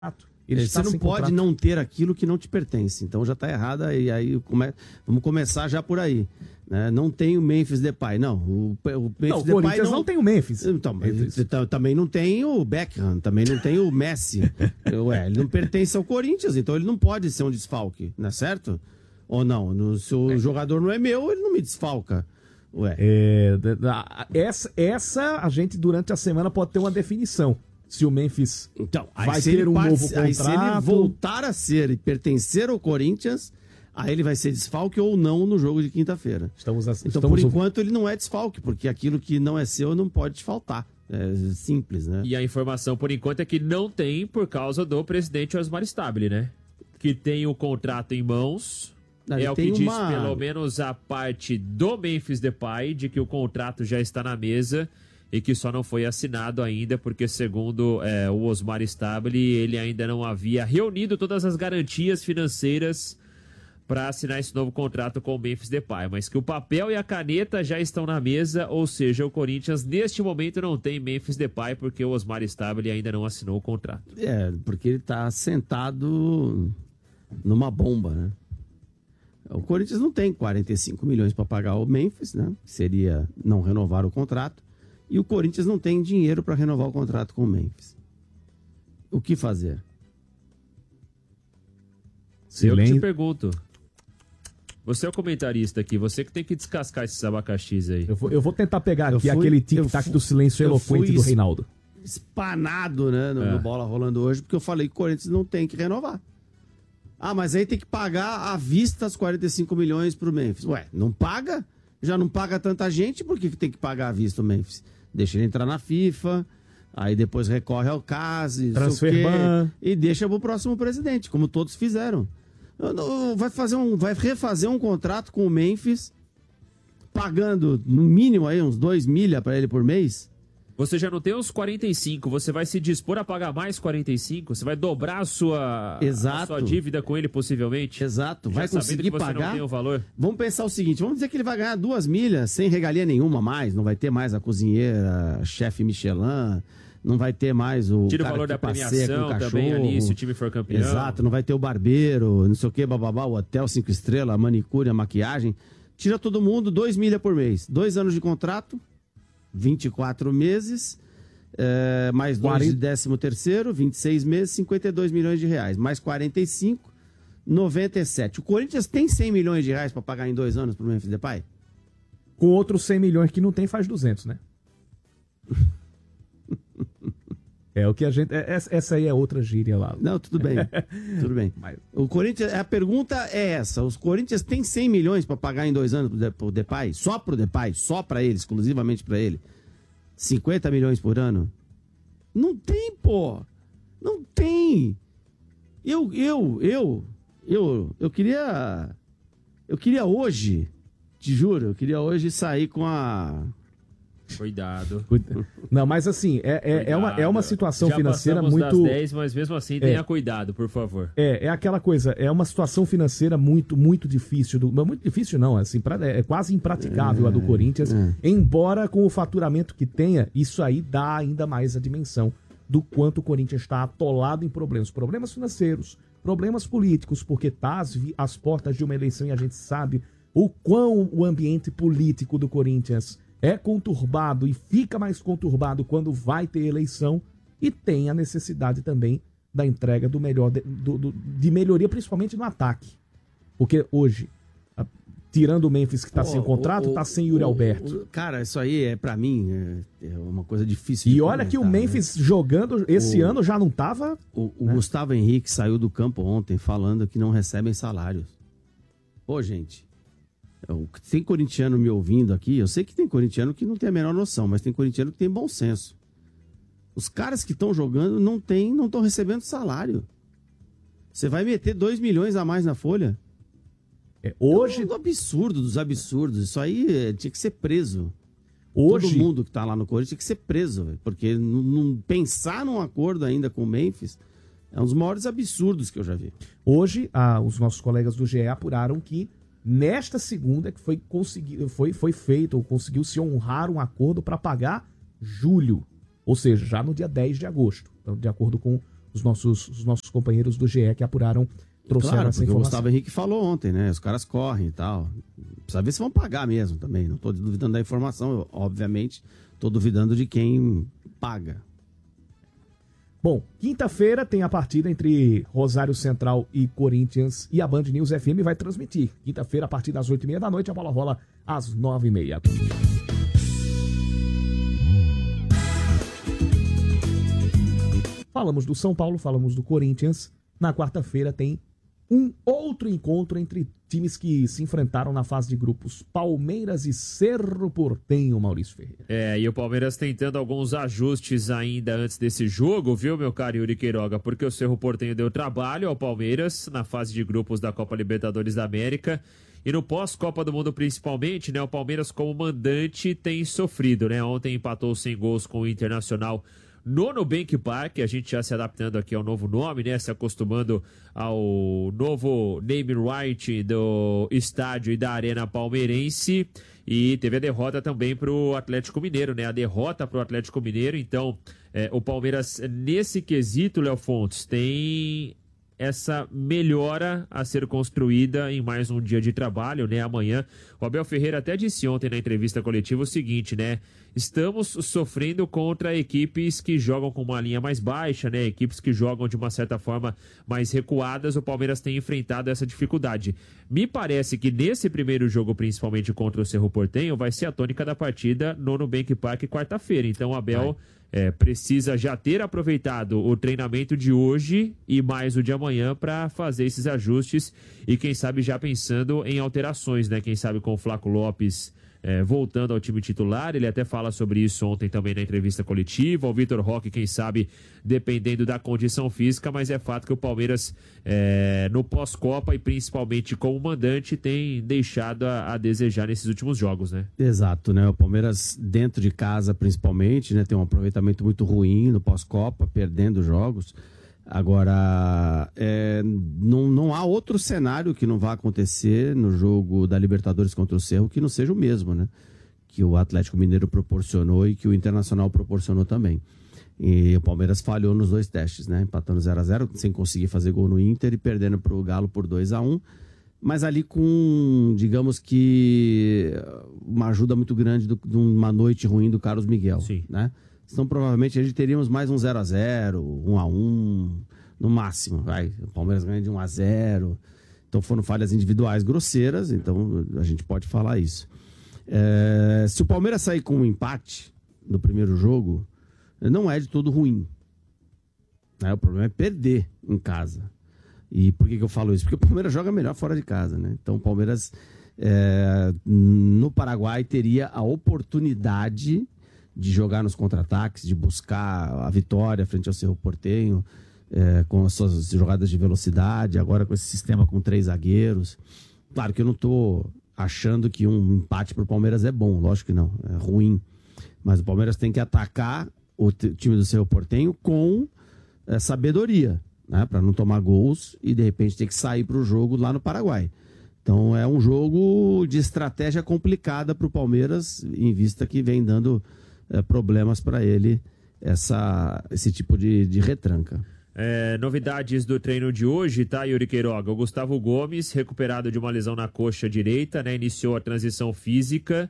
Você não pode não ter aquilo que não te pertence. Então já está errado. E aí vamos começar já por aí. Né? Não tem o Memphis Depay. Não, o Memphis Depay Corinthians não tem o Memphis. Então, também não tem o Beckham, também não tem o Messi. Ele não pertence ao Corinthians, então ele não pode ser um desfalque, não é certo? Ou não? Se o jogador não é meu, ele não me desfalca. Essa a gente durante a semana pode ter uma definição. Se o Memphis vai ter um novo contrato. Aí se ele voltar a ser e pertencer ao Corinthians, aí ele vai ser desfalque ou não no jogo de quinta-feira. Então, por enquanto, ele não é desfalque, porque aquilo que não é seu não pode te faltar. É simples, né? E a informação, por enquanto, é que não tem por causa do presidente Osmar Stabile, né? Que tem o contrato em mãos. É o que diz, pelo menos, a parte do Memphis Depay, de que o contrato já está na mesa e que só não foi assinado ainda, porque, segundo o Osmar Stabile, ele ainda não havia reunido todas as garantias financeiras para assinar esse novo contrato com o Memphis Depay, mas que o papel e a caneta já estão na mesa, ou seja, o Corinthians neste momento não tem Memphis Depay porque o Osmar Stabile ainda não assinou o contrato. Porque ele está sentado numa bomba, né? O Corinthians não tem 45 milhões para pagar o Memphis, né? Seria não renovar o contrato. E o Corinthians não tem dinheiro para renovar o contrato com o Memphis. O que fazer? Eu te pergunto. Você é o comentarista aqui, você que tem que descascar esses abacaxis aí. Eu vou tentar pegar aqui aquele tic-tac do silêncio eloquente do Reinaldo. Espanado, né, no Bola Rolando hoje, porque eu falei que o Corinthians não tem que renovar. Mas aí tem que pagar à vista os 45 milhões pro Memphis. Não paga? Já não paga tanta gente, por que tem que pagar à vista o Memphis? Deixa ele entrar na FIFA, aí depois recorre ao CAS, e deixa pro próximo presidente, como todos fizeram. Vai refazer um contrato com o Memphis, pagando no mínimo aí uns 2 milha para ele por mês. Você já não tem os 45, você vai se dispor a pagar mais 45? Você vai dobrar a sua dívida com ele, possivelmente? Exato. Vai conseguir que você pagar? Não tem o valor? Vamos pensar o seguinte, vamos dizer que ele vai ganhar 2 milhas sem regalia nenhuma mais, não vai ter mais a cozinheira, chefe Michelin, não vai ter mais o Tira o valor da premiação também ali, se o time for campeão. Exato, não vai ter o barbeiro, não sei o que, bababá, o hotel 5 estrelas, a manicure, a maquiagem. Tira todo mundo 2 milhas por mês. 2 anos de contrato, 24 meses, mais 2 de 13º, 26 meses, 52 milhões de reais. Mais 45, 97. O Corinthians tem 100 milhões de reais para pagar em 2 anos pro Memphis Depay? Com outros 100 milhões que não tem, faz 200, né? O que a gente... Essa aí é outra gíria lá. Não, tudo bem. Tudo bem. O Corinthians... A pergunta é essa. Os Corinthians têm 100 milhões para pagar em 2 anos pro Depay? Só pro Depay? Só para ele? Exclusivamente para ele? 50 milhões por ano? Não tem, pô! Não tem! Eu queria... Eu queria hoje, te juro, eu queria hoje sair com a... Cuidado. Não, mas assim, é uma situação já financeira muito... das 10, mas mesmo assim tenha cuidado, por favor. É aquela coisa, é uma situação financeira muito, muito difícil. Muito difícil não, assim, é quase impraticável a do Corinthians. Embora com o faturamento que tenha, isso aí dá ainda mais a dimensão do quanto o Corinthians está atolado em problemas financeiros, problemas políticos, porque está às portas de uma eleição e a gente sabe o quão o ambiente político do Corinthians é conturbado e fica mais conturbado quando vai ter eleição, e tem a necessidade também da entrega do melhor de melhoria, principalmente no ataque. Porque hoje, tirando o Memphis que está sem contrato, está sem Yuri Alberto. Cara, isso aí pra mim é uma coisa difícil. E olha que o Memphis jogando esse ano já não estava... O Gustavo Henrique saiu do campo ontem falando que não recebem salários. Pô, gente... Tem corintiano me ouvindo aqui, eu sei que tem corintiano que não tem a menor noção, mas tem corintiano que tem bom senso. Os caras que estão jogando não estão recebendo salário. Você vai meter 2 milhões a mais na folha? Hoje... É um absurdo dos absurdos. Isso aí tinha que ser preso. Hoje... Todo mundo que tá lá no Corinthians tinha que ser preso, véio, porque não pensar num acordo ainda com o Memphis é um dos maiores absurdos que eu já vi. Hoje, os nossos colegas do GE apuraram que nesta segunda que foi feito, ou conseguiu-se honrar um acordo para pagar julho, ou seja, já no dia 10 de agosto. Então, de acordo com os nossos companheiros do GE que apuraram, trouxeram claro, essa informação. O Gustavo informação. Henrique falou ontem, né? Os caras correm e tal. Precisa ver se vão pagar mesmo também. Não estou duvidando da informação, eu, obviamente. Estou duvidando de quem paga. Bom, quinta-feira tem a partida entre Rosário Central e Corinthians e a Band News FM vai transmitir. Quinta-feira, a partir das 8h30 da noite, a bola rola às 9h30. Falamos do São Paulo, falamos do Corinthians. Na quarta-feira tem um outro encontro entre times que se enfrentaram na fase de grupos. Palmeiras e Cerro Porteño, Maurício Ferreira. E o Palmeiras tentando alguns ajustes ainda antes desse jogo, viu, meu caro Yuri Queiroga? Porque o Cerro Porteño deu trabalho ao Palmeiras na fase de grupos da Copa Libertadores da América. E no pós-Copa do Mundo, principalmente, né? O Palmeiras, como mandante, tem sofrido, né? Ontem empatou sem gols com o Internacional no Nubank Park, a gente já se adaptando aqui ao novo nome, né? Se acostumando ao novo name right do estádio e da arena palmeirense. E teve a derrota também para o Atlético Mineiro, né? A derrota para o Atlético Mineiro. Então, o Palmeiras, nesse quesito, Léo Fontes, tem essa melhora a ser construída em mais um dia de trabalho, né? Amanhã, o Abel Ferreira até disse ontem na entrevista coletiva o seguinte, né? Estamos sofrendo contra equipes que jogam com uma linha mais baixa, né? Equipes que jogam de uma certa forma mais recuadas. O Palmeiras tem enfrentado essa dificuldade. Me parece que nesse primeiro jogo, principalmente contra o Cerro Porteño, vai ser a tônica da partida no Nubank Park quarta-feira. Então, o Abel precisa já ter aproveitado o treinamento de hoje e mais o de amanhã para fazer esses ajustes e quem sabe já pensando em alterações, né? Quem sabe com o Flaco Lopes voltando ao time titular, ele até fala sobre isso ontem também na entrevista coletiva, o Vitor Roque, quem sabe, dependendo da condição física, mas é fato que o Palmeiras no pós-Copa e principalmente como mandante tem deixado a desejar nesses últimos jogos, né? Exato, né? O Palmeiras dentro de casa principalmente, né? Tem um aproveitamento muito ruim no pós-Copa, perdendo jogos. Agora, não há outro cenário que não vá acontecer no jogo da Libertadores contra o Cerro que não seja o mesmo, né? Que o Atlético Mineiro proporcionou e que o Internacional proporcionou também. E o Palmeiras falhou nos dois testes, né? Empatando 0-0, sem conseguir fazer gol no Inter e perdendo para o Galo por 2-1. Mas ali com, digamos que, uma ajuda muito grande de uma noite ruim do Carlos Miguel. Sim. Né? Então, provavelmente, a gente teríamos mais um 0-0, 1-1, no máximo. O Palmeiras ganha de 1-0. Então, foram falhas individuais grosseiras, então a gente pode falar isso. Se o Palmeiras sair com um empate no primeiro jogo, não é de todo ruim. O problema é perder em casa. E por que eu falo isso? Porque o Palmeiras joga melhor fora de casa, né? Então, o Palmeiras, no Paraguai, teria a oportunidade de jogar nos contra-ataques, de buscar a vitória frente ao Cerro Porteño, com as suas jogadas de velocidade, agora com esse sistema com 3 zagueiros. Claro que eu não estou achando que um empate para o Palmeiras é bom, lógico que não, é ruim. Mas o Palmeiras tem que atacar o time do Cerro Porteño com sabedoria, né, para não tomar gols e de repente ter que sair para o jogo lá no Paraguai. Então é um jogo de estratégia complicada para o Palmeiras, em vista que vem dando problemas para ele esse tipo de retranca. Novidades do treino de hoje, tá, Yuri Queiroga? O Gustavo Gomes, recuperado de uma lesão na coxa direita, né? Iniciou a transição física.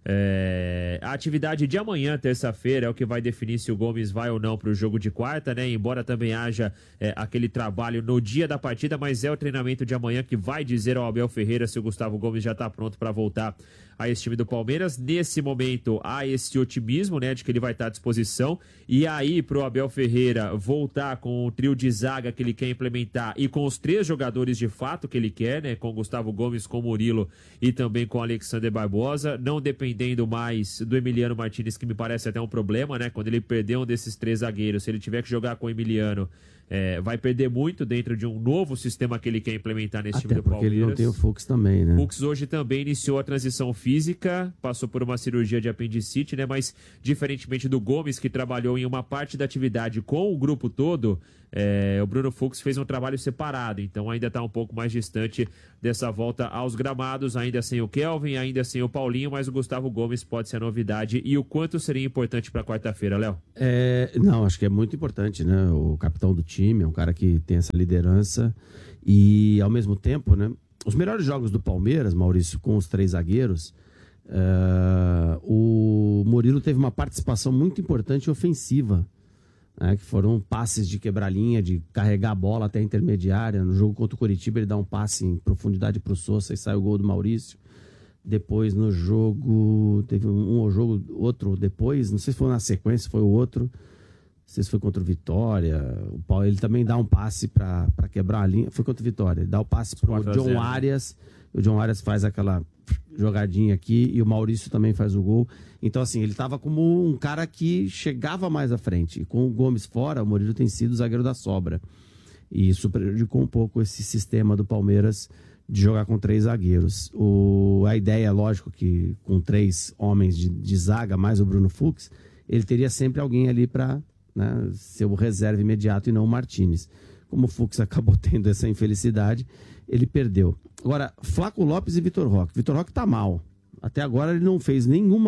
A atividade de amanhã, terça-feira, é o que vai definir se o Gomes vai ou não para o jogo de quarta, né? Embora também haja aquele trabalho no dia da partida, mas é o treinamento de amanhã que vai dizer ao Abel Ferreira se o Gustavo Gomes já está pronto para voltar a esse time do Palmeiras. Nesse momento há esse otimismo, né, de que ele vai estar à disposição, e aí pro Abel Ferreira voltar com o trio de zaga que ele quer implementar e com os 3 jogadores de fato que ele quer, né, com Gustavo Gomes, com Murilo e também com Alexander Barbosa, não dependendo mais do Emiliano Martinez, que me parece até um problema, né, quando ele perder um desses 3 zagueiros, se ele tiver que jogar com o Emiliano, vai perder muito dentro de um novo sistema que ele quer implementar nesse time do Palmeiras. Porque ele não tem o Fux também, né? O Fux hoje também iniciou a transição física, passou por uma cirurgia de apendicite, né? Mas, diferentemente do Gomes, que trabalhou em uma parte da atividade com o grupo todo, o Bruno Fux fez um trabalho separado, então ainda está um pouco mais distante dessa volta aos gramados, ainda sem o Kelvin, ainda sem o Paulinho, mas o Gustavo Gomes pode ser a novidade. E o quanto seria importante para quarta-feira, Léo? Não, acho que é muito importante, né? O capitão do time time, é um cara que tem essa liderança e, ao mesmo tempo, né, os melhores jogos do Palmeiras, Maurício, com os 3 zagueiros, o Murilo teve uma participação muito importante e ofensiva, né, que foram passes de quebrar linha, de carregar a bola até a intermediária. No jogo contra o Coritiba, ele dá um passe em profundidade para o Sousa e sai o gol do Maurício. Depois, no jogo, teve outro depois, não sei se foi na sequência, foi o outro, não sei se foi contra o Vitória. Ele também dá um passe para quebrar a linha, foi contra o Vitória, ele dá o passe para o John Arias, o John Arias faz aquela jogadinha aqui e o Maurício também faz o gol. Então, assim, ele estava como um cara que chegava mais à frente. E com o Gomes fora, o Murilo tem sido o zagueiro da sobra. E isso prejudicou um pouco esse sistema do Palmeiras de jogar com 3 zagueiros. A ideia, lógico, que com 3 homens de zaga, mais o Bruno Fux, ele teria sempre alguém ali para, né, ser o reserva imediato e não o Martínez. Como o Fux acabou tendo essa infelicidade, ele perdeu. Agora, Flaco Lopes e Vitor Roque. Vitor Roque tá mal. Até agora ele não fez nenhum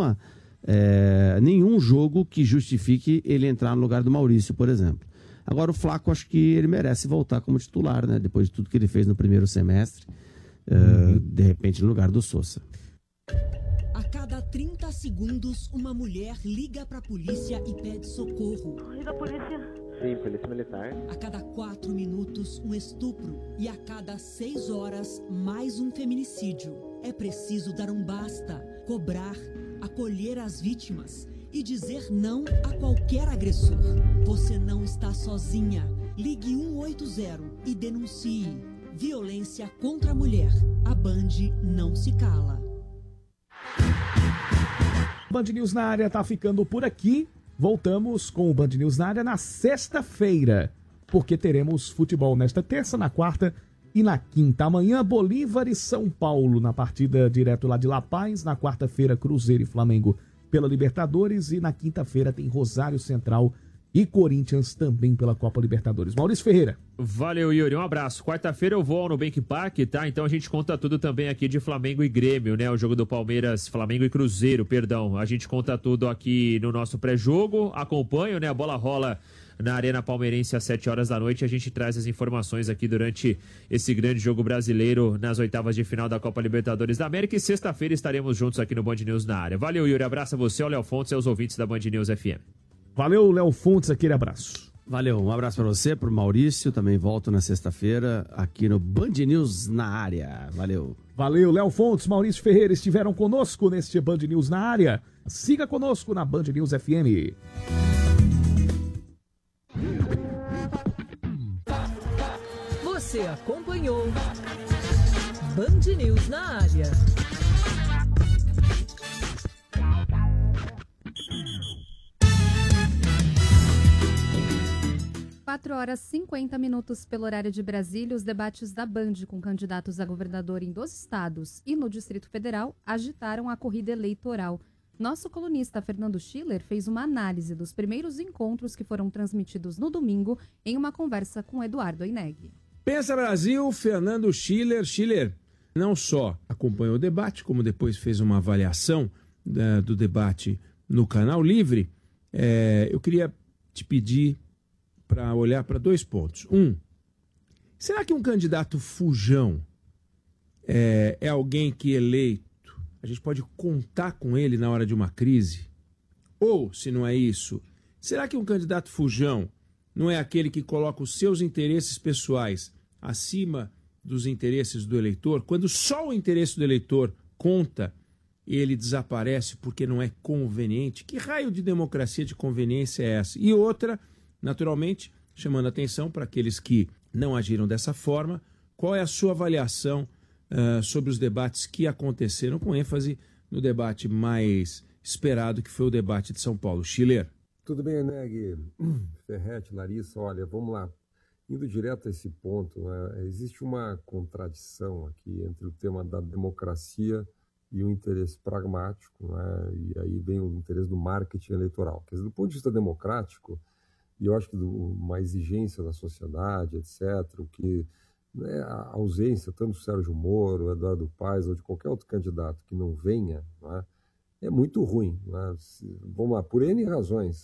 jogo que justifique ele entrar no lugar do Maurício, por exemplo. Agora o Flaco, acho que ele merece voltar como titular, né? Depois de tudo que ele fez no primeiro semestre. De repente no lugar do Sousa. A cada 30 segundos, uma mulher liga pra polícia e pede socorro. Liga, polícia. Sim, polícia militar. A cada 4 minutos, um estupro. E a cada 6 horas, mais um feminicídio. É preciso dar um basta, cobrar, acolher as vítimas e dizer não a qualquer agressor. Você não está sozinha. Ligue 180 e denuncie. Violência contra a mulher. A Band não se cala. Band News na área tá ficando por aqui. Voltamos com o Band News na área na sexta-feira, porque teremos futebol nesta terça, na quarta e na quinta. Amanhã, Bolívar e São Paulo na partida direto lá de La Paz. Na quarta-feira, Cruzeiro e Flamengo pela Libertadores. E na quinta-feira tem Rosário Central e Corinthians também pela Copa Libertadores. Maurício Ferreira. Valeu, Yuri. Um abraço. Quarta-feira eu vou ao Nubank Park, tá? Então a gente conta tudo também aqui de Flamengo e Grêmio, né? O jogo do Palmeiras, Flamengo e Cruzeiro, perdão. A gente conta tudo aqui no nosso pré-jogo. Acompanho, né? A bola rola na Arena Palmeirense às 7 horas da noite. A gente traz as informações aqui durante esse grande jogo brasileiro nas oitavas de final da Copa Libertadores da América. E sexta-feira estaremos juntos aqui no Band News na área. Valeu, Yuri. Abraço a você, ao Léo Fontes e aos ouvintes da Band News FM. Valeu, Léo Fontes, aquele abraço. Valeu, um abraço para você, pro Maurício, também volto na sexta-feira aqui no Band News na área. Valeu. Valeu, Léo Fontes, Maurício Ferreira estiveram conosco neste Band News na área. Siga conosco na Band News FM. Você acompanhou Band News na área. 4h50 pelo horário de Brasília. Os debates da Band com candidatos a governador em 12 estados e no Distrito Federal agitaram a corrida eleitoral. Nosso colunista Fernando Schiller fez uma análise dos primeiros encontros que foram transmitidos no domingo em uma conversa com Eduardo Oineg. Pensa Brasil, Fernando Schiller. Schiller não só acompanhou o debate, como depois fez uma avaliação do debate no Canal Livre. Eu queria te pedir para olhar para 2 pontos. Será que um candidato fujão é alguém que eleito a gente pode contar com ele na hora de uma crise? Ou, se não é isso, será que um candidato fujão não é aquele que coloca os seus interesses pessoais acima dos interesses do eleitor? Quando só o interesse do eleitor conta, ele desaparece porque não é conveniente? Que raio de democracia de conveniência é essa? E outra, naturalmente, chamando atenção para aqueles que não agiram dessa forma, qual é a sua avaliação sobre os debates que aconteceram, com ênfase no debate mais esperado, que foi o debate de São Paulo? Schiller. Tudo bem, Neg, Ferretti, Larissa, olha, vamos lá. Indo direto a esse ponto, né, existe uma contradição aqui entre o tema da democracia e o interesse pragmático, né, e aí vem o interesse do marketing eleitoral. Quer dizer, do ponto de vista democrático, e eu acho que uma exigência da sociedade, etc., o que a ausência tanto do Sérgio Moro, Eduardo Paes ou de qualquer outro candidato que não venha, né, é muito ruim. Né? Vamos lá, por N razões.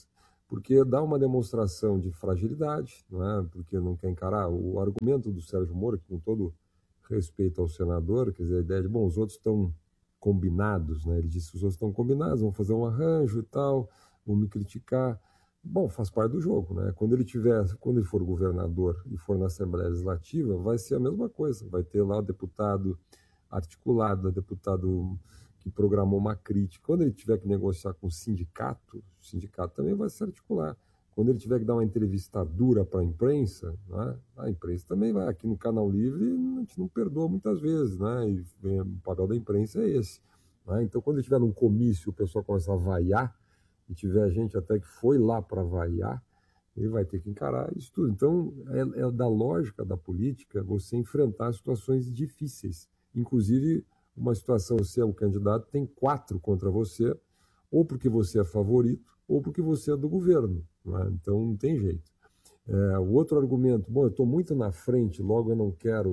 porque dá uma demonstração de fragilidade, não é? Porque não quer encarar. O argumento do Sérgio Moro, que com todo respeito ao senador, quer dizer, a ideia de, bom, os outros estão combinados, né? Ele disse, os outros estão combinados, vão fazer um arranjo e tal, vão me criticar. Bom, faz parte do jogo, né? Quando ele for governador e for na Assembleia Legislativa, vai ser a mesma coisa. Vai ter lá o deputado articulado, o deputado que programou uma crítica. Quando ele tiver que negociar com o sindicato também vai se articular. Quando ele tiver que dar uma entrevista dura para a imprensa, né? A imprensa também vai. Aqui no Canal Livre a gente não perdoa muitas vezes, né? E o papel da imprensa é esse, né? Então, quando ele estiver num comício, o pessoal começa a vaiar, e tiver gente até que foi lá para vaiar, ele vai ter que encarar isso tudo. Então, é da lógica da política você enfrentar situações difíceis. Inclusive, uma situação, você é o candidato, tem 4 contra você, ou porque você é favorito, ou porque você é do governo, né? Então, não tem jeito. O outro argumento, bom, eu estou muito na frente, logo eu não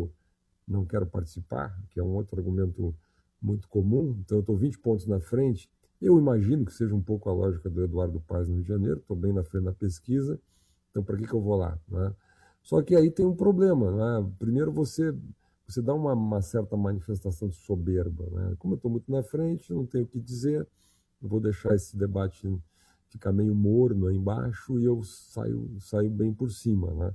quero participar, que é um outro argumento muito comum, então eu estou 20 pontos na frente. Eu imagino que seja um pouco a lógica do Eduardo Paes no Rio de Janeiro, estou bem na frente da pesquisa, então para que eu vou lá, né? Só que aí tem um problema, né? Primeiro você dá uma certa manifestação de soberba, né? Como eu estou muito na frente, não tenho o que dizer, eu vou deixar esse debate ficar meio morno aí embaixo e eu saio bem por cima, né?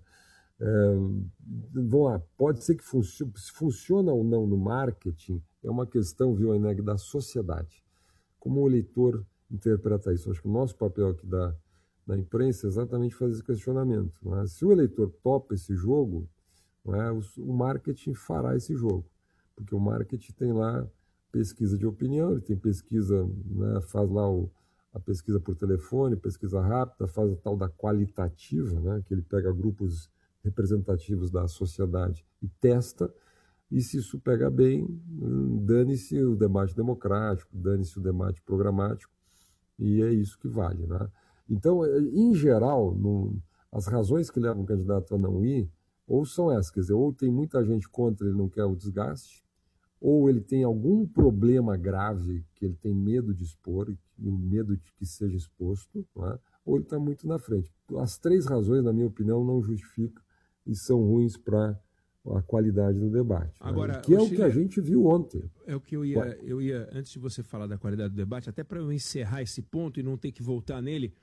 Vamos lá, pode ser que se funciona ou não no marketing, é uma questão, viu, Eneg, da sociedade. Como o eleitor interpreta isso? Acho que o nosso papel aqui da imprensa é exatamente fazer esse questionamento, né? Se o eleitor topa esse jogo, né, o marketing fará esse jogo, porque o marketing tem lá pesquisa de opinião, ele tem pesquisa, né, faz lá a pesquisa por telefone, pesquisa rápida, faz a tal da qualitativa, né, que ele pega grupos representativos da sociedade e testa. E se isso pega bem, dane-se o debate democrático, dane-se o debate programático, e é isso que vale, né? Então, em geral, as razões que levam o candidato a não ir, ou são essas, quer dizer, ou tem muita gente contra, ele não quer o desgaste, ou ele tem algum problema grave que ele tem medo de expor, e medo de que seja exposto, né? Ou ele está muito na frente. As 3 razões, na minha opinião, não justificam e são ruins para a qualidade do debate. Agora, né? Que é o que a gente viu ontem. É o que eu ia, antes de você falar da qualidade do debate, até para eu encerrar esse ponto e não ter que voltar nele,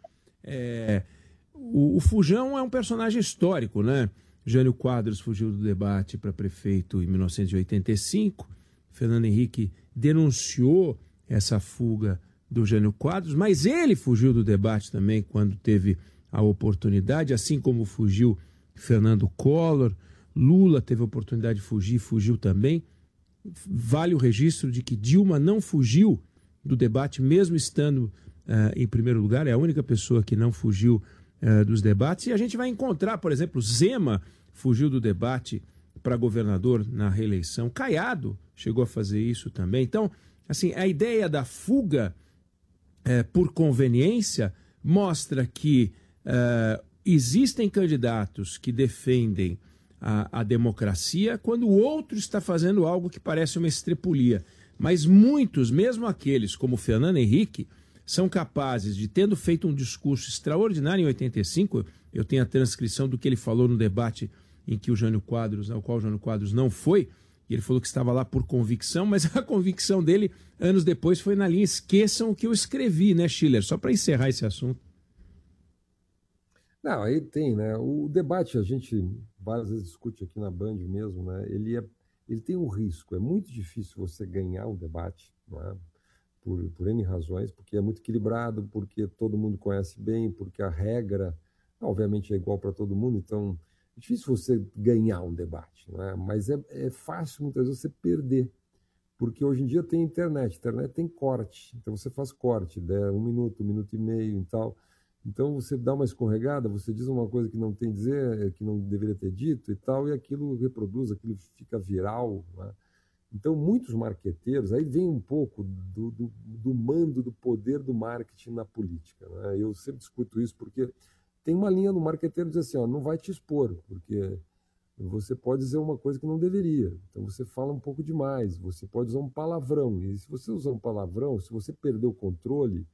o Fujão é um personagem histórico, né? Jânio Quadros fugiu do debate para prefeito em 1985, Fernando Henrique denunciou essa fuga do Jânio Quadros, mas ele fugiu do debate também quando teve a oportunidade, assim como fugiu Fernando Collor. Lula teve a oportunidade de fugir, fugiu também. Vale o registro de que Dilma não fugiu do debate, mesmo estando em primeiro lugar, é a única pessoa que não fugiu dos debates. E a gente vai encontrar, por exemplo, Zema fugiu do debate para governador na reeleição. Caiado chegou a fazer isso também. Então, assim, a ideia da fuga por conveniência mostra que existem candidatos que defendem a democracia quando o outro está fazendo algo que parece uma estrepulia. Mas muitos, mesmo aqueles como Fernando Henrique, são capazes de, tendo feito um discurso extraordinário em 85, eu tenho a transcrição do que ele falou no debate em que ao qual o Jânio Quadros não foi, e ele falou que estava lá por convicção, mas a convicção dele, anos depois, foi na linha esqueçam o que eu escrevi, né, Schiller? Só para encerrar esse assunto. Não, aí tem, né? O debate, a gente várias vezes discute aqui na Band mesmo, né? Ele tem um risco. É muito difícil você ganhar um debate, não é? Por N razões, porque é muito equilibrado, porque todo mundo conhece bem, porque a regra, obviamente, é igual para todo mundo, então é difícil você ganhar um debate, não é? Mas é fácil muitas vezes você perder, porque hoje em dia tem internet tem corte, então você faz corte, 1 minuto, 1 minuto e meio e tal. Então você dá uma escorregada, você diz uma coisa que não tem a dizer, que não deveria ter dito e tal, e aquilo reproduz, aquilo fica viral, né? Então muitos marqueteiros, aí vem um pouco do mando, do poder do marketing na política, né? Eu sempre discuto isso porque tem uma linha no marqueteiro que diz assim, ó, não vai te expor, porque você pode dizer uma coisa que não deveria, então você fala um pouco demais, você pode usar um palavrão, e se você usar um palavrão, se você perder o controle,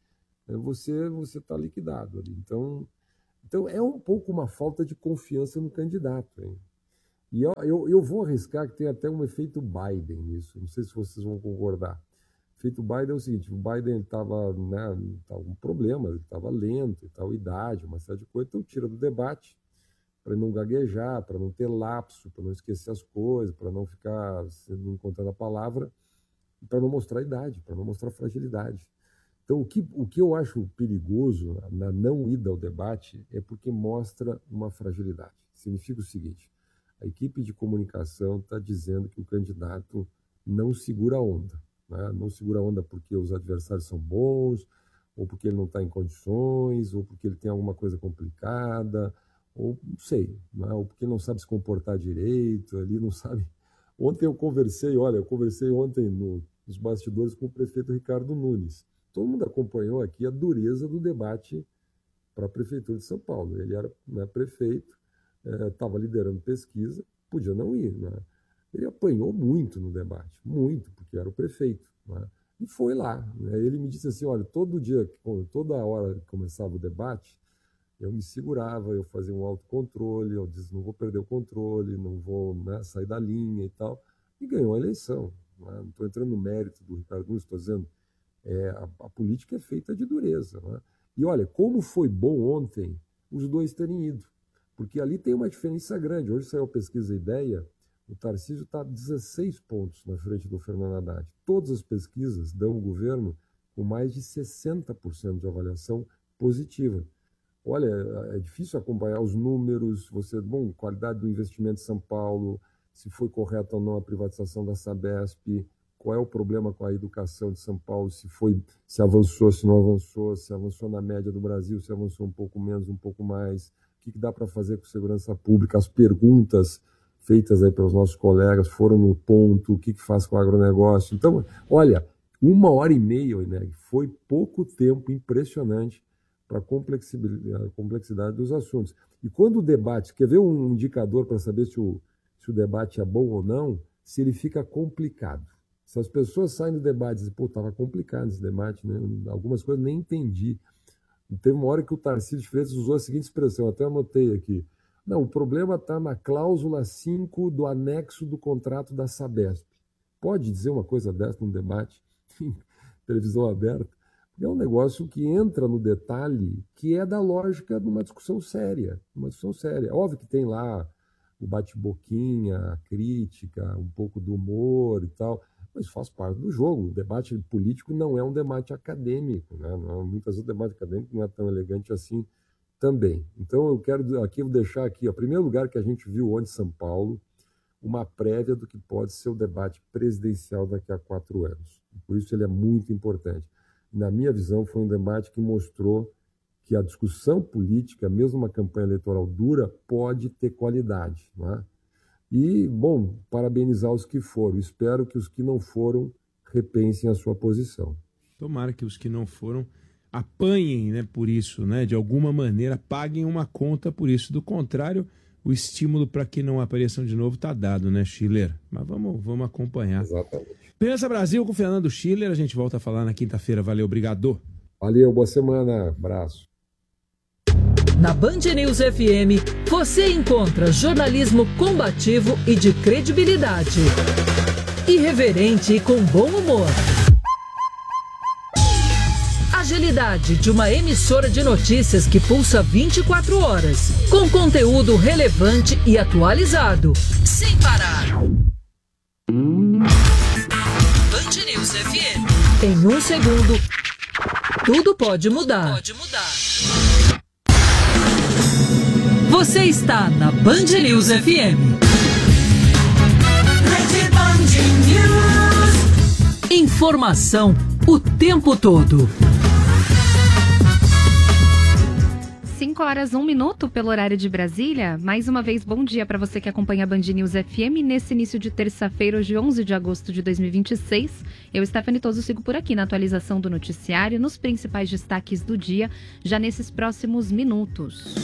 você está liquidado ali. Então é um pouco uma falta de confiança no candidato. Hein? E eu vou arriscar que tem até um efeito Biden nisso. Não sei se vocês vão concordar. O efeito Biden é o seguinte: o Biden estava com problemas, ele estava lento, idade, uma série de coisas, então tira do debate para não gaguejar, para não ter lapso, para não esquecer as coisas, para não ficar não encontrando a palavra, para não mostrar idade, para não mostrar fragilidade. Então, o que eu acho perigoso na não ida ao debate é porque mostra uma fragilidade. Significa o seguinte: a equipe de comunicação está dizendo que o candidato não segura a onda. Né? Não segura a onda porque os adversários são bons, ou porque ele não está em condições, ou porque ele tem alguma coisa complicada, ou não sei, né? Ou porque não sabe se comportar direito, ele não sabe. Ontem eu conversei ontem nos bastidores com o prefeito Ricardo Nunes. Todo mundo acompanhou aqui a dureza do debate para a Prefeitura de São Paulo. Ele era prefeito, estava liderando pesquisa, podia não ir. Né? Ele apanhou muito no debate, muito, porque era o prefeito. Né? E foi lá. Né? Ele me disse assim, olha, toda hora que começava o debate, eu me segurava, eu fazia um autocontrole, eu disse, não vou perder o controle, não vou sair da linha e tal. E ganhou a eleição. Né? Não estou entrando no mérito do Ricardo Nunes, estou dizendo... a política é feita de dureza. Né? E olha, como foi bom ontem os dois terem ido, porque ali tem uma diferença grande. Hoje saiu a pesquisa Ideia, o Tarcísio está 16 pontos na frente do Fernando Haddad. Todas as pesquisas dão o governo com mais de 60% de avaliação positiva. Olha, é difícil acompanhar os números, qualidade do investimento em São Paulo, se foi correta ou não a privatização da Sabesp, qual é o problema com a educação de São Paulo, se avançou, se não avançou, se avançou na média do Brasil, se avançou um pouco menos, um pouco mais, o que dá para fazer com segurança pública, as perguntas feitas aí pelos nossos colegas foram no ponto, o que faz com o agronegócio. Então, olha, 1h30, Ineg, foi pouco tempo, impressionante para a complexidade dos assuntos. E quando o debate, quer ver um indicador para saber se o debate é bom ou não, se ele fica complicado. Se as pessoas saem do debate e dizem, estava complicado esse debate, né? Algumas coisas nem entendi. E teve uma hora que o Tarcísio de Freitas usou a seguinte expressão, até anotei aqui. Não, o problema está na cláusula 5 do anexo do contrato da Sabesp. Pode dizer uma coisa dessa num debate em televisão aberta? É um negócio que entra no detalhe que é da lógica de uma discussão séria. Óbvio que tem lá o bate-boquinha, a crítica, um pouco do humor e tal, mas faz parte do jogo. O debate político não é um debate acadêmico, né? Muitas vezes o debate acadêmico não é tão elegante assim também. Então eu quero aqui, vou deixar aqui, o primeiro lugar que a gente viu ontem em São Paulo, uma prévia do que pode ser o debate presidencial daqui a 4 anos. Por isso ele é muito importante. Na minha visão, foi um debate que mostrou que a discussão política, mesmo uma campanha eleitoral dura, pode ter qualidade. Não é? E, bom, parabenizar os que foram. Espero que os que não foram repensem a sua posição. Tomara que os que não foram apanhem, né, por isso, né, de alguma maneira, paguem uma conta por isso. Do contrário, o estímulo para que não apareçam de novo está dado, né, Schiller? Mas vamos acompanhar. Exatamente. Pensa Brasil com o Fernando Schiller. A gente volta a falar na quinta-feira. Valeu, obrigado. Valeu, boa semana. Abraço. Na Band News FM, você encontra jornalismo combativo e de credibilidade. Irreverente e com bom humor. Agilidade de uma emissora de notícias que pulsa 24 horas, com conteúdo relevante e atualizado, sem parar. Band News FM. Em 1 segundo, tudo pode mudar. Você está na Band News FM. Informação o tempo todo. 5h01 pelo horário de Brasília. Mais uma vez, bom dia para você que acompanha a Band News FM nesse início de terça-feira, hoje 11 de agosto de 2026. Eu, Stephanie Toso, sigo por aqui na atualização do noticiário, nos principais destaques do dia, já nesses próximos minutos.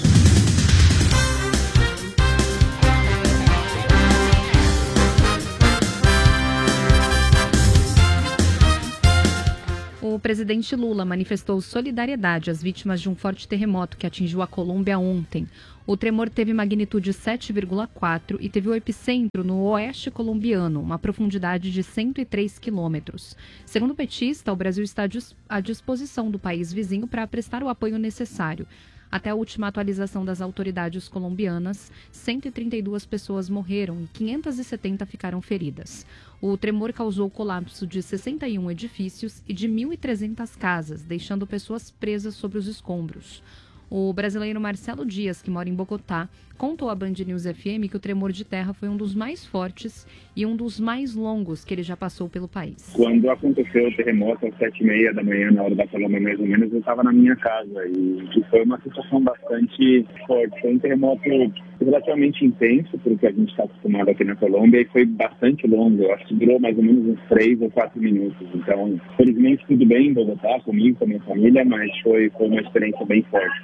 O presidente Lula manifestou solidariedade às vítimas de um forte terremoto que atingiu a Colômbia ontem. O tremor teve magnitude 7,4 e teve o epicentro no oeste colombiano, uma profundidade de 103 quilômetros. Segundo o petista, o Brasil está à disposição do país vizinho para prestar o apoio necessário. Até a última atualização das autoridades colombianas, 132 pessoas morreram e 570 ficaram feridas. O tremor causou o colapso de 61 edifícios e de 1.300 casas, deixando pessoas presas sobre os escombros. O brasileiro Marcelo Dias, que mora em Bogotá, contou à Band News FM que o tremor de terra foi um dos mais fortes e um dos mais longos que ele já passou pelo país. Quando aconteceu o terremoto às 7h30 da manhã, na hora da Colômbia mais ou menos, eu estava na minha casa e foi uma situação bastante forte. Foi um terremoto relativamente intenso, porque a gente está acostumado aqui na Colômbia, e foi bastante longo. Eu acho que durou mais ou menos uns 3 ou 4 minutos. Então, felizmente, tudo bem em Bogotá, comigo, com a minha família, mas foi uma experiência bem forte.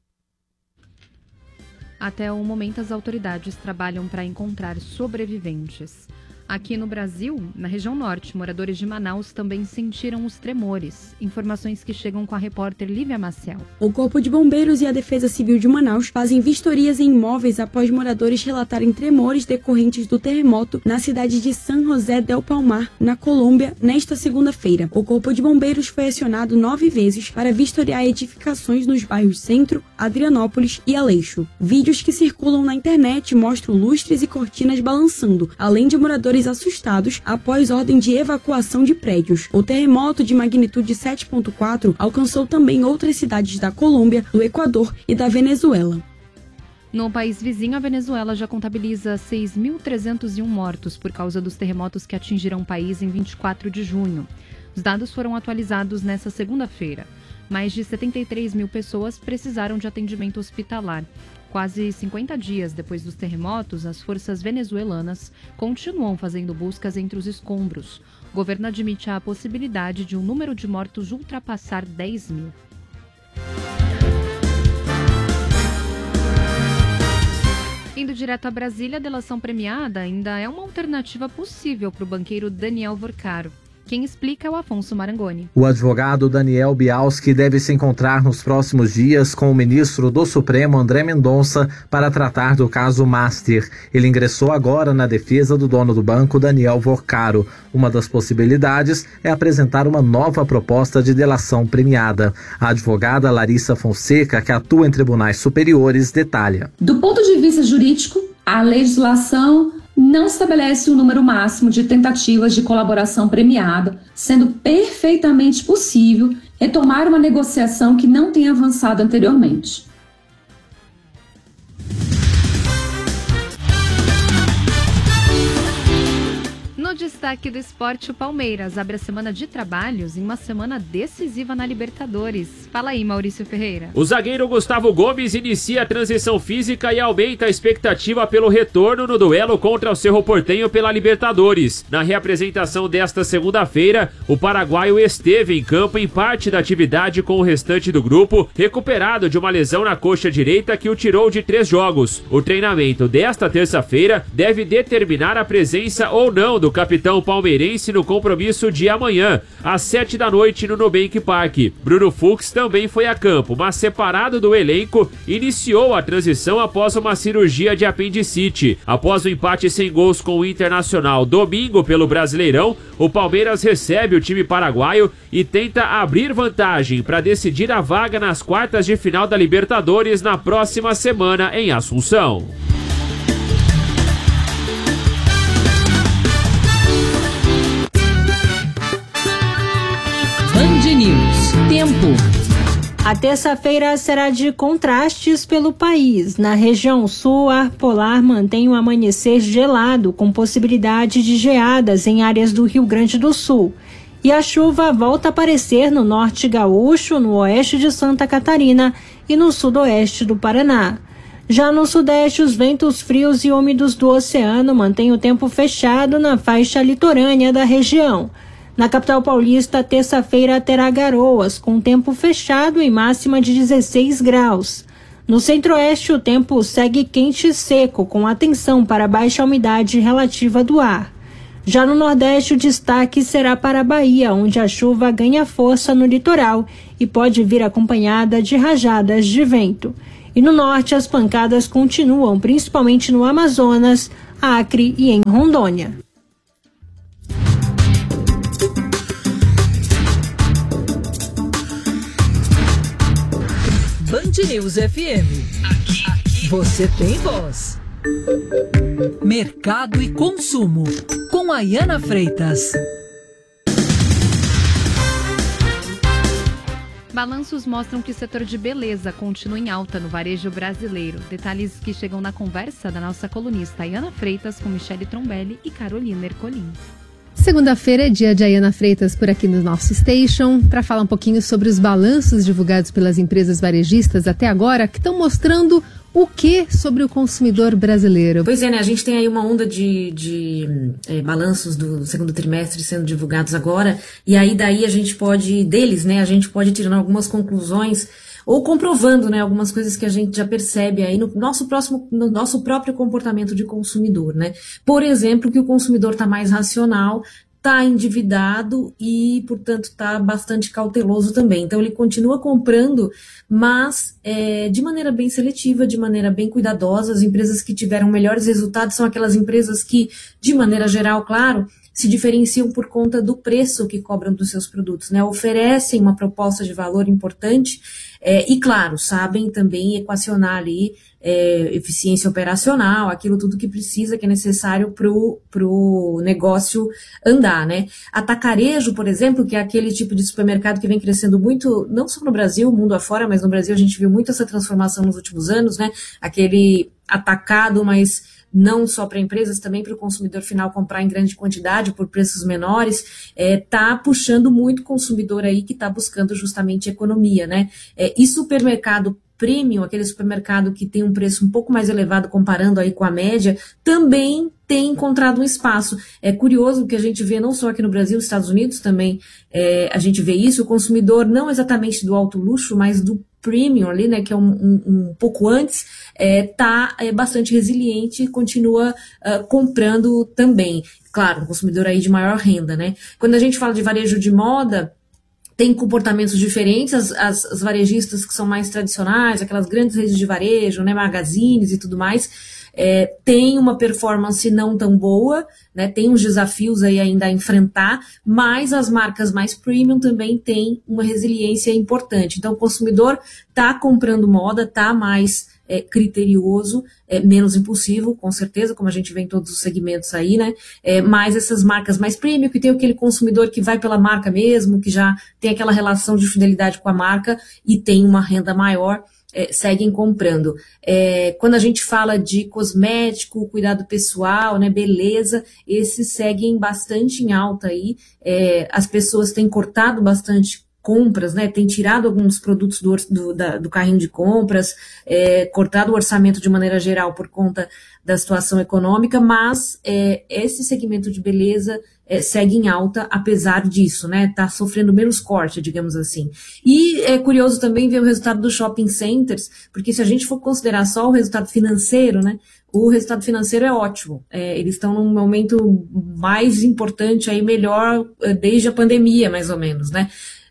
Até o momento, as autoridades trabalham para encontrar sobreviventes. Aqui no Brasil, na região norte, moradores de Manaus também sentiram os tremores. Informações que chegam com a repórter Lívia Maciel. O Corpo de Bombeiros e a Defesa Civil de Manaus fazem vistorias em imóveis após moradores relatarem tremores decorrentes do terremoto na cidade de San José del Palmar, na Colômbia, nesta segunda-feira. O Corpo de Bombeiros foi acionado 9 vezes para vistoriar edificações nos bairros Centro, Adrianópolis e Aleixo. Vídeos que circulam na internet mostram lustres e cortinas balançando, além de moradores assustados após ordem de evacuação de prédios. O terremoto de magnitude 7,4 alcançou também outras cidades da Colômbia, do Equador e da Venezuela. No país vizinho, a Venezuela já contabiliza 6.301 mortos por causa dos terremotos que atingiram o país em 24 de junho. Os dados foram atualizados nesta segunda-feira. Mais de 73 mil pessoas precisaram de atendimento hospitalar. Quase 50 dias depois dos terremotos, as forças venezuelanas continuam fazendo buscas entre os escombros. O governo admite a possibilidade de um número de mortos ultrapassar 10 mil. Indo direto a Brasília, a delação premiada ainda é uma alternativa possível para o banqueiro Daniel Vorcaro. Quem explica é o Afonso Marangoni. O advogado Daniel Bialski deve se encontrar nos próximos dias com o ministro do Supremo, André Mendonça, para tratar do caso Master. Ele ingressou agora na defesa do dono do banco, Daniel Vorcaro. Uma das possibilidades é apresentar uma nova proposta de delação premiada. A advogada Larissa Fonseca, que atua em tribunais superiores, detalha. Do ponto de vista jurídico, a legislação não estabelece um número máximo de tentativas de colaboração premiada, sendo perfeitamente possível retomar uma negociação que não tenha avançado anteriormente. No destaque do esporte, o Palmeiras abre a semana de trabalhos em uma semana decisiva na Libertadores. Fala aí, Maurício Ferreira. O zagueiro Gustavo Gomes inicia a transição física e aumenta a expectativa pelo retorno no duelo contra o Cerro Porteño pela Libertadores. Na reapresentação desta segunda-feira, o paraguaio esteve em campo em parte da atividade com o restante do grupo, recuperado de uma lesão na coxa direita que o tirou de 3 jogos. O treinamento desta terça-feira deve determinar a presença ou não do capitão palmeirense no compromisso de amanhã, às 7 da noite no Nubank Park. Bruno Fux também foi a campo, mas separado do elenco, iniciou a transição após uma cirurgia de apendicite. Após o empate sem gols com o Internacional domingo pelo Brasileirão, o Palmeiras recebe o time paraguaio e tenta abrir vantagem para decidir a vaga nas quartas de final da Libertadores na próxima semana em Assunção. Band News. Tempo. A terça-feira será de contrastes pelo país. Na região sul, o ar polar mantém um amanhecer gelado, com possibilidade de geadas em áreas do Rio Grande do Sul. E a chuva volta a aparecer no norte gaúcho, no oeste de Santa Catarina e no sudoeste do Paraná. Já no sudeste, os ventos frios e úmidos do oceano mantêm o tempo fechado na faixa litorânea da região. Na capital paulista, terça-feira terá garoas, com tempo fechado e máxima de 16 graus. No centro-oeste, o tempo segue quente e seco, com atenção para a baixa umidade relativa do ar. Já no Nordeste, o destaque será para a Bahia, onde a chuva ganha força no litoral e pode vir acompanhada de rajadas de vento. E no Norte, as pancadas continuam, principalmente no Amazonas, Acre e em Rondônia. Band News FM. Aqui você tem voz. Mercado e consumo, com Ayana Freitas. Balanços mostram que o setor de beleza continua em alta no varejo brasileiro. Detalhes que chegam na conversa da nossa colunista Ayana Freitas com Michele Trombelli e Carolina Ercolim. Segunda-feira é dia de Ayana Freitas por aqui no nosso Station, para falar um pouquinho sobre os balanços divulgados pelas empresas varejistas até agora, que estão mostrando o que sobre o consumidor brasileiro? Pois é, né? A gente tem aí uma onda de balanços do segundo trimestre sendo divulgados agora, e aí daí a gente pode tirar algumas conclusões ou comprovando, né, algumas coisas que a gente já percebe aí no nosso próprio comportamento de consumidor, né? Por exemplo, que o consumidor está mais racional, está endividado e, portanto, está bastante cauteloso também. Então, ele continua comprando, mas de maneira bem seletiva, de maneira bem cuidadosa. As empresas que tiveram melhores resultados são aquelas empresas que, de maneira geral, claro, se diferenciam por conta do preço que cobram dos seus produtos, né? Oferecem uma proposta de valor importante e, claro, sabem também equacionar ali eficiência operacional, aquilo tudo que precisa, que é necessário pro negócio andar, né? Atacarejo, por exemplo, que é aquele tipo de supermercado que vem crescendo muito, não só no Brasil, mundo afora, mas no Brasil a gente viu muito essa transformação nos últimos anos, né? Aquele atacado, mas não só para empresas, também para o consumidor final comprar em grande quantidade por preços menores, tá puxando muito consumidor aí que está buscando justamente economia, né? E supermercado premium, aquele supermercado que tem um preço um pouco mais elevado comparando aí com a média, também tem encontrado um espaço. É curioso que a gente vê não só aqui no Brasil, nos Estados Unidos também, a gente vê isso, o consumidor não exatamente do alto luxo, mas do premium ali, né, que é um pouco antes, tá bastante resiliente e continua comprando também. Claro, um consumidor aí de maior renda, né? Quando a gente fala de varejo de moda, tem comportamentos diferentes, as varejistas que são mais tradicionais, aquelas grandes redes de varejo, né, magazines e tudo mais, tem uma performance não tão boa, né, tem uns desafios aí ainda a enfrentar, mas as marcas mais premium também têm uma resiliência importante. Então o consumidor está comprando moda, está mais criterioso, menos impulsivo, com certeza, como a gente vê em todos os segmentos aí, né? Mas essas marcas mais premium, que tem aquele consumidor que vai pela marca mesmo, que já tem aquela relação de fidelidade com a marca e tem uma renda maior, seguem comprando. Quando a gente fala de cosmético, cuidado pessoal, né, beleza, esses seguem bastante em alta aí. As pessoas têm cortado bastante compras, né, tem tirado alguns produtos do carrinho de compras, cortado o orçamento de maneira geral por conta da situação econômica, mas esse segmento de beleza segue em alta apesar disso, né, tá sofrendo menos corte, digamos assim. E é curioso também ver o resultado dos shopping centers, porque se a gente for considerar só o resultado financeiro, né, o resultado financeiro é ótimo. Eles estão num momento mais importante, aí melhor desde a pandemia, mais ou menos, né.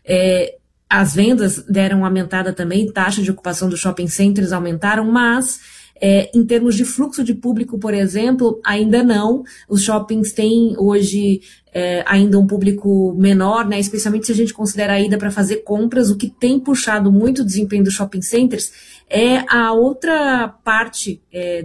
As vendas deram uma aumentada também, taxa de ocupação dos shopping centers aumentaram, mas em termos de fluxo de público, por exemplo, ainda não. Os shoppings têm hoje ainda um público menor, né, especialmente se a gente considera a ida para fazer compras. O que tem puxado muito o desempenho dos shopping centers é a outra parte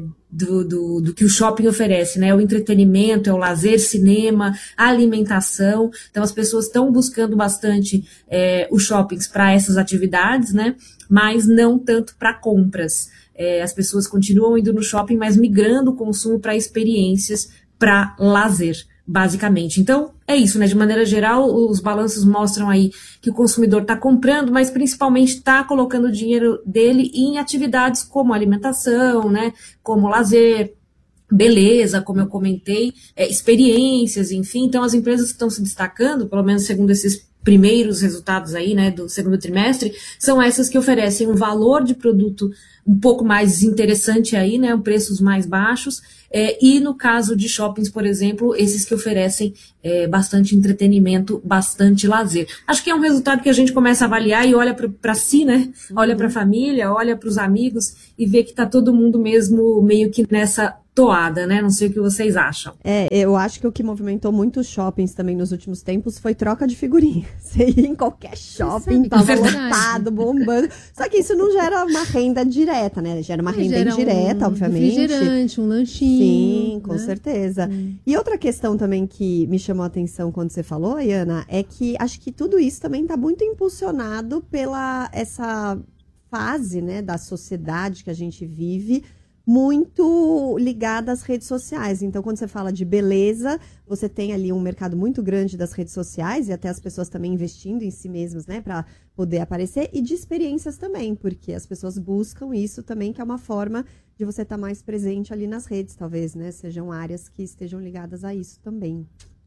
do que o shopping oferece, né? O entretenimento, é o lazer, cinema, a alimentação. Então as pessoas estão buscando bastante os shoppings para essas atividades, né? Mas não tanto para compras. As pessoas continuam indo no shopping, mas migrando o consumo para experiências, para lazer, basicamente. Então, é isso, né? De maneira geral, os balanços mostram aí que o consumidor está comprando, mas principalmente está colocando o dinheiro dele em atividades como alimentação, né? Como lazer, beleza, como eu comentei, experiências, enfim. Então, as empresas que estão se destacando, pelo menos segundo esses primeiros resultados aí, né, do segundo trimestre, são essas que oferecem um valor de produto um pouco mais interessante aí, né, preços mais baixos, e no caso de shoppings, por exemplo, esses que oferecem bastante entretenimento, bastante lazer. Acho que é um resultado que a gente começa a avaliar e olha para si, né, olha para a família, olha para os amigos e vê que está todo mundo mesmo meio que nessa toada, né? Não sei o que vocês acham. Eu acho que o que movimentou muito os shoppings também nos últimos tempos foi troca de figurinha. Você ia em qualquer shopping, tava lotado, bombando. Só que isso não gera uma renda direta, né? Gera uma renda indireta, obviamente. Refrigerante, um lanchinho. Sim, com né? certeza. E outra questão também que me chamou a atenção quando você falou, Ayana, é que acho que tudo isso também tá muito impulsionado pela essa fase, né, da sociedade que a gente vive, muito ligada às redes sociais. Então, quando você fala de beleza, você tem ali um mercado muito grande das redes sociais e até as pessoas também investindo em si mesmas, né, para poder aparecer, e de experiências também, porque as pessoas buscam isso também, que é uma forma de você estar mais presente ali nas redes, talvez, né, sejam áreas que estejam ligadas a isso também.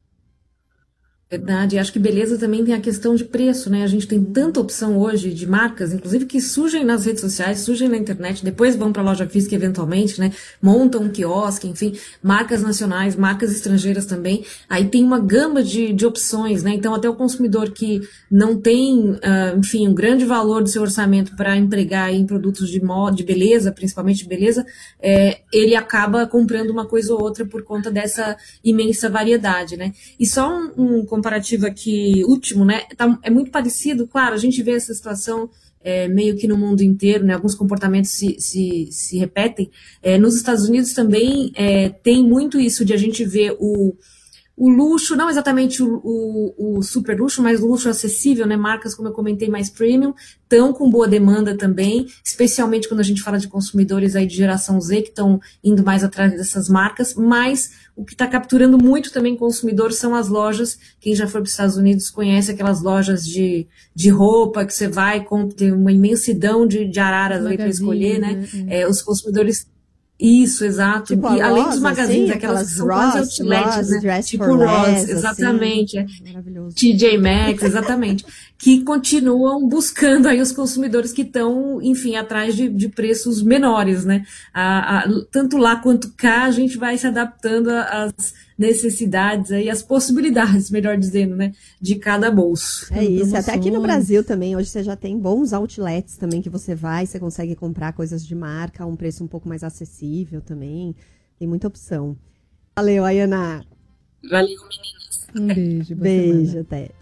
Verdade, acho que beleza também tem a questão de preço, né? A gente tem tanta opção hoje de marcas, inclusive que surgem nas redes sociais, surgem na internet, depois vão para a loja física eventualmente, né? Montam um quiosque, enfim, marcas nacionais, marcas estrangeiras também. Aí tem uma gama de opções, né? Então até o consumidor que não tem, enfim, um grande valor do seu orçamento para empregar em produtos de moda, de beleza, principalmente de beleza, ele acaba comprando uma coisa ou outra por conta dessa imensa variedade, né? E só um comparativo aqui último, né? É muito parecido, claro, a gente vê essa situação meio que no mundo inteiro, né? Alguns comportamentos se repetem. Nos Estados Unidos também tem muito isso de a gente ver o luxo, não exatamente o super luxo, mas o luxo acessível, né? Marcas, como eu comentei, mais premium, estão com boa demanda também, especialmente quando a gente fala de consumidores aí de geração Z, que estão indo mais atrás dessas marcas, mas o que está capturando muito também consumidor são as lojas. Quem já foi para os Estados Unidos conhece aquelas lojas de roupa que você vai, tem uma imensidão de araras ali para escolher, né? Os consumidores... Isso, exato. Tipo e além dos magazines, assim, aquelas que são quase outlets, né? Tipo Ross, exatamente. Maravilhoso. TJ Maxx, exatamente. Que continuam buscando aí os consumidores que estão, enfim, atrás de preços menores, né? Tanto lá quanto cá, a gente vai se adaptando às necessidades aí, as possibilidades, melhor dizendo, né, de cada bolso. É isso, até aqui no Brasil também, hoje você já tem bons outlets também que você consegue comprar coisas de marca a um preço um pouco mais acessível também, tem muita opção. Valeu, Ayana. Valeu, meninas. Um beijo. Beijo, até.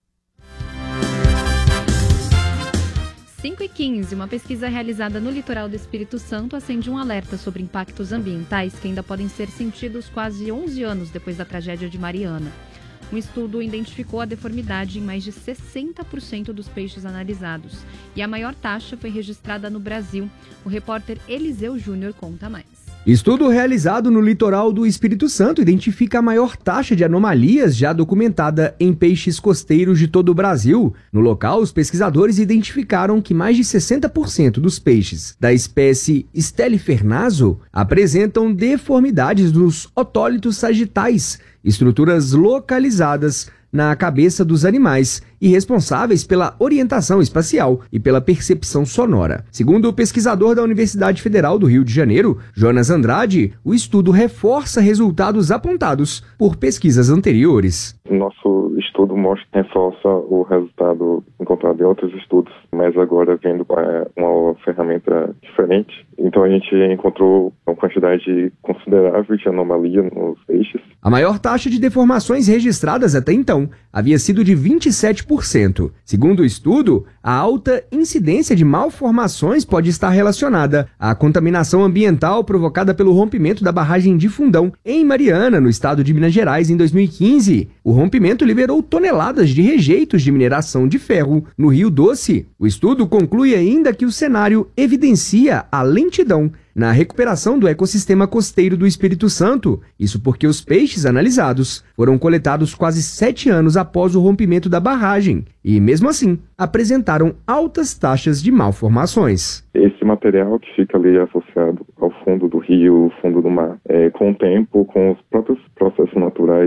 5h15, uma pesquisa realizada no litoral do Espírito Santo acende um alerta sobre impactos ambientais que ainda podem ser sentidos quase 11 anos depois da tragédia de Mariana. Um estudo identificou a deformidade em mais de 60% dos peixes analisados e a maior taxa foi registrada no Brasil. O repórter Eliseu Júnior conta mais. Estudo realizado no litoral do Espírito Santo identifica a maior taxa de anomalias já documentada em peixes costeiros de todo o Brasil. No local, os pesquisadores identificaram que mais de 60% dos peixes da espécie Stelifernazo apresentam deformidades dos otólitos sagitais, estruturas localizadas na cabeça dos animais e responsáveis pela orientação espacial e pela percepção sonora. Segundo o pesquisador da Universidade Federal do Rio de Janeiro, Jonas Andrade, o estudo reforça resultados apontados por pesquisas anteriores. Nosso estudo reforça o resultado encontrado em outros estudos, mas agora vendo uma ferramenta diferente. Então a gente encontrou uma quantidade considerável de anomalia nos peixes. A maior taxa de deformações registradas até então havia sido de 27%. Segundo o estudo, a alta incidência de malformações pode estar relacionada à contaminação ambiental provocada pelo rompimento da barragem de Fundão, em Mariana, no estado de Minas Gerais, em 2015. O rompimento liberou toneladas de rejeitos de mineração de ferro no Rio Doce. O estudo conclui ainda que o cenário evidencia a lentidão na recuperação do ecossistema costeiro do Espírito Santo. Isso porque os peixes analisados foram coletados quase 7 anos após o rompimento da barragem e, mesmo assim, apresentaram altas taxas de malformações. Esse material que fica ali associado ao fundo do rio, fundo do mar, com o tempo, com os próprios processos naturais dos rios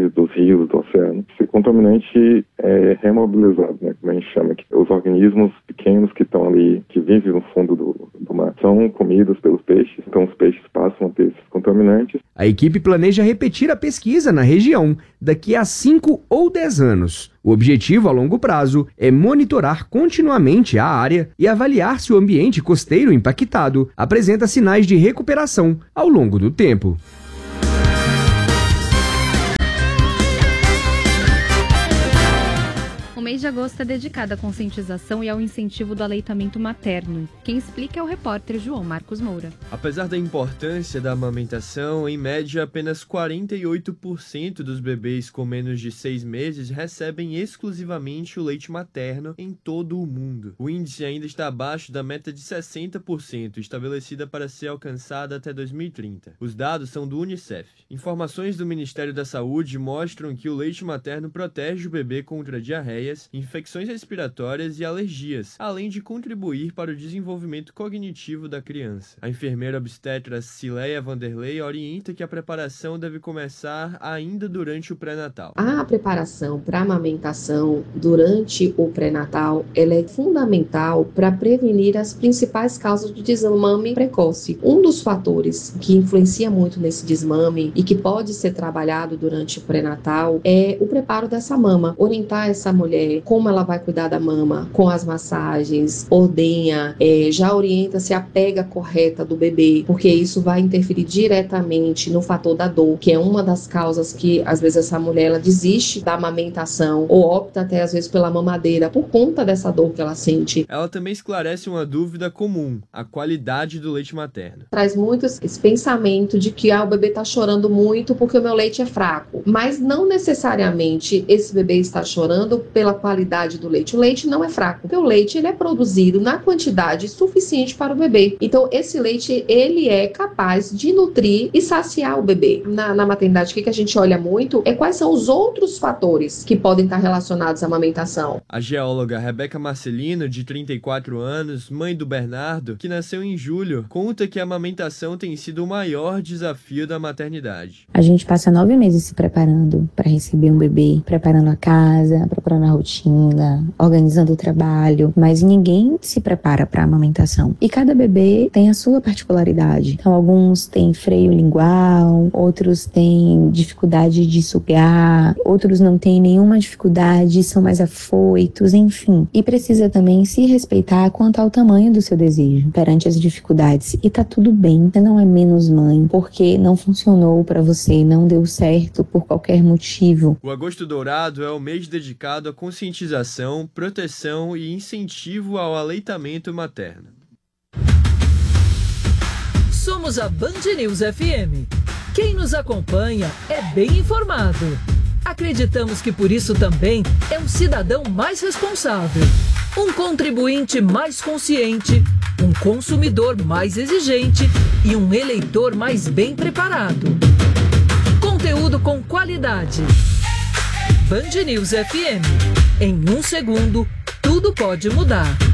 rios, do oceano. Esse contaminante é remobilizado, né, como a gente chama aqui. Os organismos pequenos que estão ali, que vivem no fundo do mar, são comidos pelos peixes, então os peixes passam a ter esses contaminantes. A equipe planeja repetir a pesquisa na região daqui a 5 ou 10 anos. O objetivo a longo prazo é monitorar continuamente a área e avaliar se o ambiente costeiro impactado apresenta sinais de recuperação ao longo do tempo. O mês de agosto é dedicado à conscientização e ao incentivo do aleitamento materno. Quem explica é o repórter João Marcos Moura. Apesar da importância da amamentação, em média apenas 48% dos bebês com menos de 6 meses recebem exclusivamente o leite materno em todo o mundo. O índice ainda está abaixo da meta de 60%, estabelecida para ser alcançada até 2030. Os dados são do Unicef. Informações do Ministério da Saúde mostram que o leite materno protege o bebê contra diarreias, infecções respiratórias e alergias, além de contribuir para o desenvolvimento cognitivo da criança. A enfermeira obstetra Cileia Vanderlei orienta que a preparação deve começar ainda durante o pré-natal. A preparação para a amamentação durante o pré-natal, ela é fundamental para prevenir as principais causas de desmame precoce. Um dos fatores que influencia muito nesse desmame e que pode ser trabalhado durante o pré-natal é o preparo dessa mama. Orientar essa mulher como ela vai cuidar da mama, com as massagens, ordenha, já orienta-se a pega correta do bebê, porque isso vai interferir diretamente no fator da dor, que é uma das causas que às vezes essa mulher ela desiste da amamentação ou opta até às vezes pela mamadeira por conta dessa dor que ela sente. Ela também esclarece uma dúvida comum, a qualidade do leite materno. Traz muito esse pensamento de que o bebê está chorando muito porque o meu leite é fraco, mas não necessariamente esse bebê está chorando pela qualidade do leite. O leite não é fraco, porque o leite ele é produzido na quantidade suficiente para o bebê. Então esse leite ele é capaz de nutrir e saciar o bebê. Na maternidade, o que a gente olha muito é quais são os outros fatores que podem estar relacionados à amamentação. A geóloga Rebeca Marcelino, de 34 anos, mãe do Bernardo, que nasceu em julho, conta que a amamentação tem sido o maior desafio da maternidade. A gente passa 9 meses se preparando para receber um bebê, preparando a casa, preparando a rotina, organizando o trabalho, mas ninguém se prepara para a amamentação. E cada bebê tem a sua particularidade. Então, alguns têm freio lingual, outros têm dificuldade de sugar, outros não têm nenhuma dificuldade, são mais afoitos, enfim. E precisa também se respeitar quanto ao tamanho do seu desejo perante as dificuldades. E tá tudo bem, você não é menos mãe, porque não funcionou para você, não deu certo por qualquer motivo. O Agosto Dourado é o mês dedicado à conscientização, proteção e incentivo ao aleitamento materno. Somos a Band News FM. Quem nos acompanha é bem informado. Acreditamos que por isso também é um cidadão mais responsável, um contribuinte mais consciente, um consumidor mais exigente e um eleitor mais bem preparado. Conteúdo com qualidade. Band News FM. Em 1 segundo, tudo pode mudar.